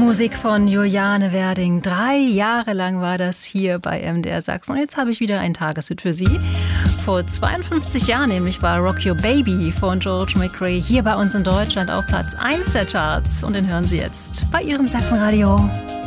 Musik von Juliane Werding. 3 Jahre lang war das hier bei MDR Sachsen. Und jetzt habe ich wieder einen Tageshit für Sie. Vor 52 Jahren nämlich war Rock Your Baby von George McRae hier bei uns in Deutschland auf Platz 1 der Charts. Und den hören Sie jetzt bei Ihrem Sachsenradio.